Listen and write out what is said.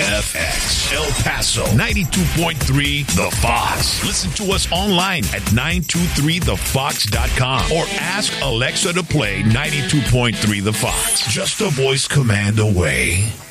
FX, El Paso, 92.3 The Fox. Listen to us online at 923thefox.com or ask Alexa to play 92.3 The Fox. Just a voice command away.